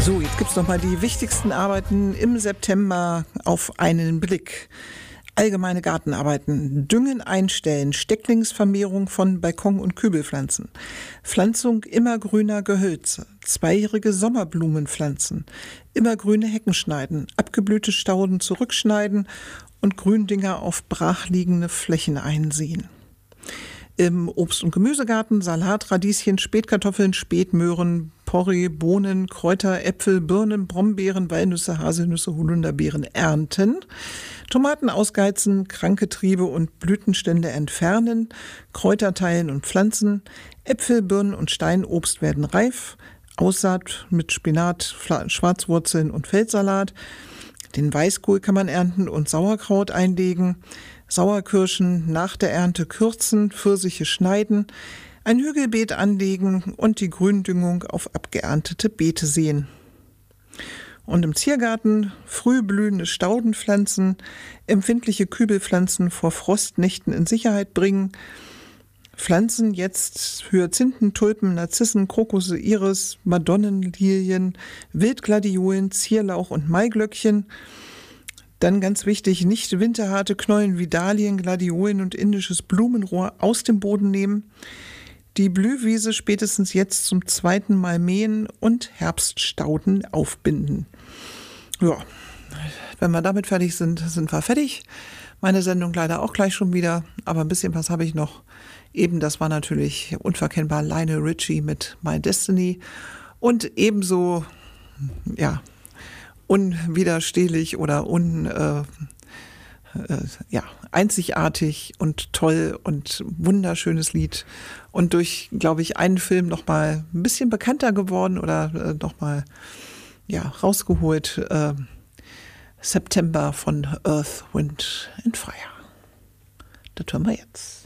So, jetzt gibt's noch mal die wichtigsten Arbeiten im September auf einen Blick. Allgemeine Gartenarbeiten, Düngen einstellen, Stecklingsvermehrung von Balkon- und Kübelpflanzen, Pflanzung immergrüner Gehölze, zweijährige Sommerblumenpflanzen, immergrüne Hecken schneiden, abgeblühte Stauden zurückschneiden und Gründinger auf brachliegende Flächen einsehen. Im Obst- und Gemüsegarten Salat, Radieschen, Spätkartoffeln, Spätmöhren, Porree, Bohnen, Kräuter, Äpfel, Birnen, Brombeeren, Walnüsse, Haselnüsse, Holunderbeeren ernten. Tomaten ausgeizen, kranke Triebe und Blütenstände entfernen, Kräuter teilen und pflanzen. Äpfel, Birnen und Steinobst werden reif. Aussaat mit Spinat, Schwarzwurzeln und Feldsalat. Den Weißkohl kann man ernten und Sauerkraut einlegen. Sauerkirschen nach der Ernte kürzen, Pfirsiche schneiden, ein Hügelbeet anlegen und die Gründüngung auf abgeerntete Beete säen. Und im Ziergarten frühblühende Staudenpflanzen, empfindliche Kübelpflanzen vor Frostnächten in Sicherheit bringen. Pflanzen jetzt Hyazinthen, Tulpen, Narzissen, Krokusse, Iris, Madonnenlilien, Wildgladiolen, Zierlauch und Maiglöckchen. Dann ganz wichtig, nicht winterharte Knollen wie Dahlien, Gladiolen und indisches Blumenrohr aus dem Boden nehmen. Die Blühwiese spätestens jetzt zum 2. Mal mähen und Herbststauden aufbinden. Ja, wenn wir damit fertig sind, sind wir fertig. Meine Sendung leider auch gleich schon wieder, aber ein bisschen was habe ich noch. Eben, das war natürlich unverkennbar Lionel Richie mit My Destiny und ebenso, ja, unwiderstehlich oder einzigartig und toll und wunderschönes Lied und durch, glaube ich, einen Film noch mal ein bisschen bekannter geworden oder noch mal rausgeholt. September von Earth, Wind and Fire. Das hören wir jetzt.